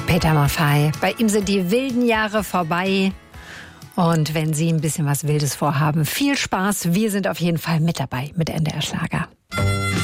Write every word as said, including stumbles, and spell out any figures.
Peter Maffay. Bei ihm sind die wilden Jahre vorbei. Und wenn Sie ein bisschen was Wildes vorhaben, viel Spaß. Wir sind auf jeden Fall mit dabei mit N D R Schlager.